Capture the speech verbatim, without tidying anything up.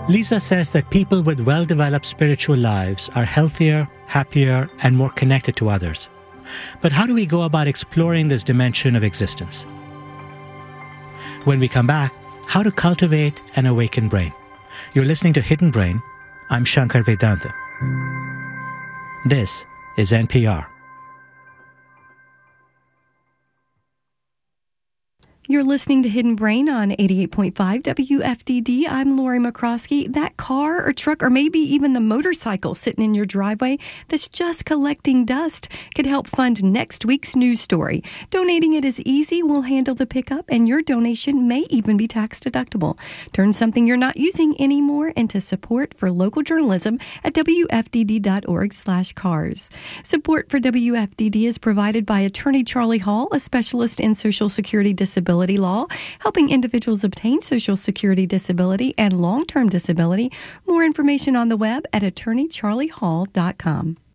Lisa says that people with well-developed spiritual lives are healthier, happier, and more connected to others. But how do we go about exploring this dimension of existence? When we come back, how to cultivate an awakened brain. You're listening to Hidden Brain. I'm Shankar Vedanta. This is N P R. You're listening to Hidden Brain on eighty-eight point five W F D D. I'm Lori McCroskey. That car or truck or maybe even the motorcycle sitting in your driveway that's just collecting dust could help fund next week's news story. Donating it is easy. We'll handle the pickup, and your donation may even be tax deductible. Turn something you're not using anymore into support for local journalism at W F D D dot org slash cars. Support for W F D D is provided by Attorney Charlie Hall, a specialist in Social Security disability law, helping individuals obtain Social Security disability and long-term disability. More information on the web at attorney charlie hall dot com.